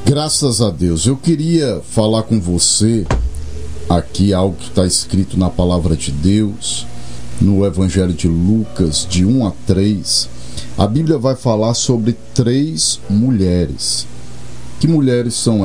Graças a Deus. Eu queria falar com você aqui algo que está escrito na palavra de Deus, no Evangelho de Lucas, de 1 a 3. A Bíblia vai falar sobre 3 mulheres. Que mulheres são